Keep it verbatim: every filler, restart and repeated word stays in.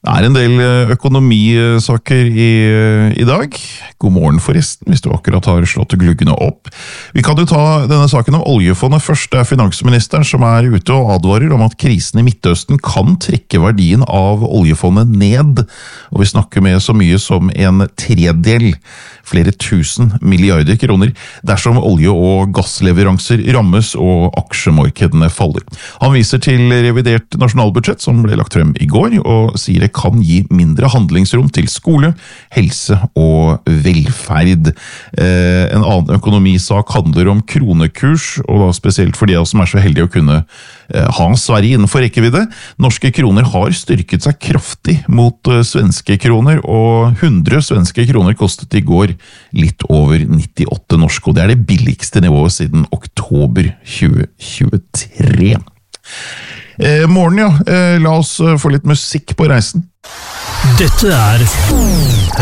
Det er en del økonomisaker i, i dag. God morgen forresten, hvis du akkurat har slått gluggene opp. Vi kan jo ta denne saken om oljefondet først. Det er finansministeren som er ute og advarer om at krisen i Midtøsten kan trekke verdien av oljefondet ned. Og vi snakker med så mye som en tredel, flere tusen milliarder kroner, dersom olje- og gassleveranser rammes og aksjemarkedene faller. Han viser til revidert nasjonalbudsjett som ble lagt frem i går, og sier det kan gi mindre handlingsrom til skole, helse og velferd. Eh, en annen økonomisak handler om kronekurs, og da spesielt for de som er så heldige å kunne eh, ha Sverige innenfor rekkevidde. Norske kroner har styrket seg kraftig mot eh, svenske kroner, og hundre svenske kroner kostet i går litt over nittiåtte norske, og det er det billigste nivået siden oktober tjue tjuetre. Eh, morgen, ja. Eh, la oss få litt musikk på reisen. Dette er